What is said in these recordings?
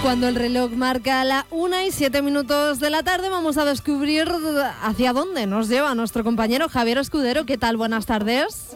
Cuando el reloj marca la 1:07 de la tarde, vamos a descubrir hacia dónde nos lleva nuestro compañero Javier Escudero. ¿Qué tal? Buenas tardes.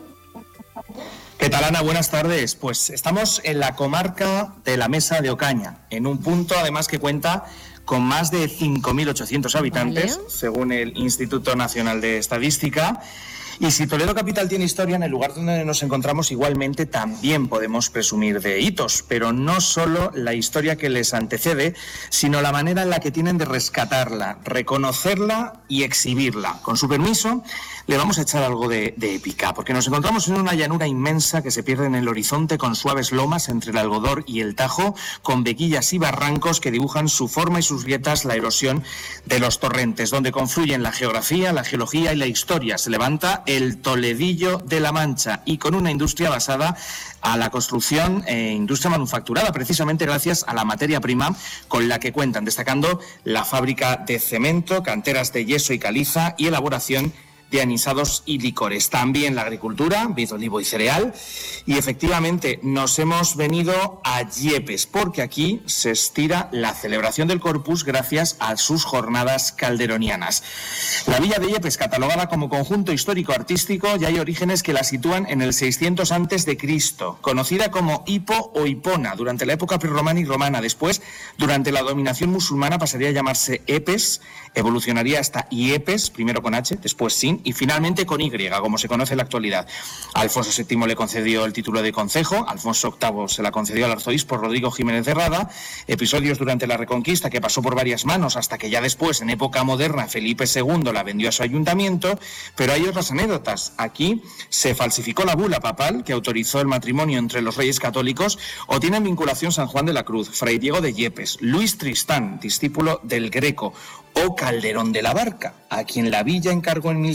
¿Qué tal, Ana? Buenas tardes. Pues estamos en la comarca de la Mesa de Ocaña, en un punto además que cuenta con más de 5.800 habitantes, según el Instituto Nacional de Estadística. Y si Toledo capital tiene historia, en el lugar donde nos encontramos igualmente también podemos presumir de hitos, pero no solo la historia que les antecede, sino la manera en la que tienen de rescatarla, reconocerla y exhibirla. Con su permiso, le vamos a echar algo de épica, porque nos encontramos en una llanura inmensa que se pierde en el horizonte con suaves lomas entre el Algodor y el Tajo, con veguillas y barrancos que dibujan su forma y sus grietas la erosión de los torrentes, donde confluyen la geografía, la geología y la historia. Se levanta el Toledillo de la Mancha, y con una industria basada a la construcción industria manufacturada, precisamente gracias a la materia prima con la que cuentan, destacando la fábrica de cemento, canteras de yeso y caliza y elaboración de anisados y licores. También la agricultura, vid, olivo y cereal. Y efectivamente nos hemos venido a Yepes, porque aquí se estira la celebración del Corpus gracias a sus jornadas calderonianas. La villa de Yepes, catalogada como conjunto histórico-artístico, ya hay orígenes que la sitúan en el 600 a.C., conocida como Hipo o Hipona durante la época prerromana y romana. Después, durante la dominación musulmana, pasaría a llamarse Epes, evolucionaría hasta Iepes, primero con H, después sin, y finalmente con Y, como se conoce en la actualidad. Alfonso VII le concedió el título de concejo, Alfonso VIII se la concedió al arzobispo Rodrigo Jiménez de Rada. Episodios durante la Reconquista que pasó por varias manos hasta que ya después, en época moderna, Felipe II la vendió a su ayuntamiento. Pero hay otras anécdotas. Aquí se falsificó la bula papal que autorizó el matrimonio entre los reyes católicos, o tienen vinculación San Juan de la Cruz, Fray Diego de Yepes, Luis Tristán, discípulo del Greco, o Calderón de la Barca, a quien la villa encargó en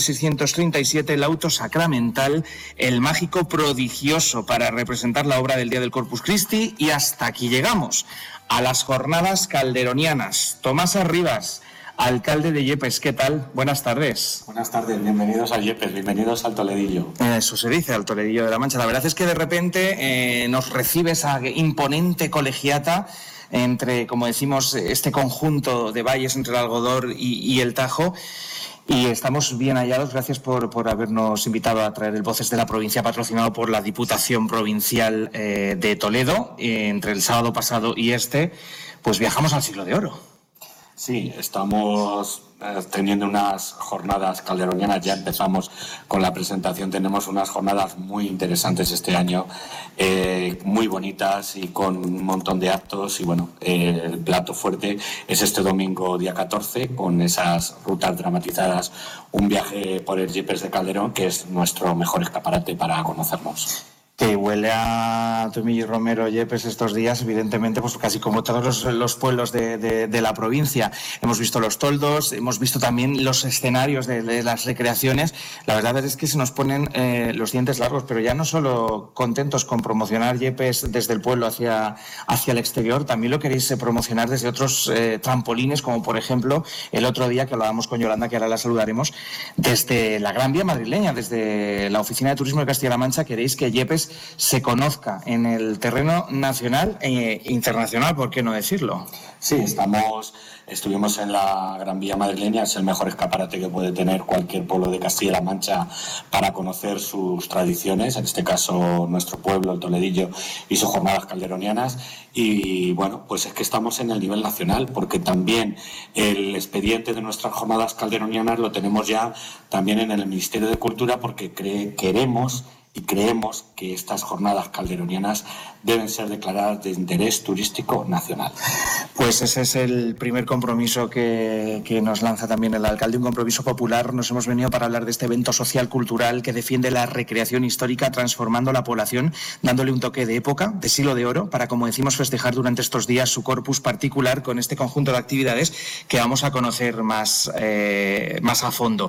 1637 el auto sacramental, el mágico prodigioso, para representar la obra del día del Corpus Christi. Y hasta aquí llegamos, a las jornadas calderonianas. Tomás Arribas, alcalde de Yepes, ¿qué tal? Buenas tardes. Buenas tardes, bienvenidos a Yepes, bienvenidos al Toledillo. Eso se dice, al Toledillo de la Mancha. La verdad es que de repente nos recibe esa imponente colegiata entre, como decimos, este conjunto de valles entre el Algodor y el Tajo. Y estamos bien hallados. Gracias por habernos invitado a traer el Voces de la Provincia, patrocinado por la Diputación Provincial de Toledo. Entre el sábado pasado y pues viajamos al Siglo de Oro. Sí, estamos teniendo unas jornadas calderonianas. Ya empezamos con la presentación. Tenemos unas jornadas muy interesantes este año, muy bonitas y con un montón de actos. Y bueno, el plato fuerte es este domingo, día 14, con esas rutas dramatizadas, un viaje por el Yepes de Calderón, que es nuestro mejor escaparate para conocernos. Que huele a Tomillo y Romero Yepes estos días, evidentemente, pues casi como todos los pueblos de la provincia. Hemos visto los toldos, hemos visto también los escenarios de las recreaciones. La verdad es que se nos ponen los dientes largos, pero ya no solo contentos con promocionar Yepes desde el pueblo hacia el exterior, también lo queréis promocionar desde otros trampolines, como por ejemplo el otro día que hablábamos con Yolanda, que ahora la saludaremos, desde la Gran Vía madrileña, desde la Oficina de Turismo de Castilla-La Mancha. Queréis que Yepes se conozca en el terreno nacional e internacional, ¿por qué no decirlo? Sí, estuvimos en la Gran Vía madrileña. Es el mejor escaparate que puede tener cualquier pueblo de Castilla-La Mancha para conocer sus tradiciones, en este caso nuestro pueblo, el Toledillo, y sus jornadas calderonianas. Y bueno, pues es que estamos en el nivel nacional, porque también el expediente de nuestras jornadas calderonianas lo tenemos ya también en el Ministerio de Cultura, porque queremos y creemos que estas jornadas calderonianas deben ser declaradas de interés turístico nacional. Pues ese es el primer compromiso que nos lanza también el alcalde, un compromiso popular. Nos hemos venido para hablar de este evento social cultural que defiende la recreación histórica, transformando la población, dándole un toque de época, de siglo de oro, para, como decimos, festejar durante estos días su corpus particular con este conjunto de actividades que vamos a conocer más a fondo.